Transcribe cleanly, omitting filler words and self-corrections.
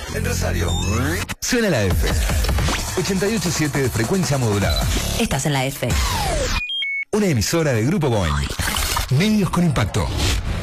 en Rosario. Suena la F. 88.7 de frecuencia modulada. Estás en la F. Una emisora de Grupo Boeing. Medios con impacto.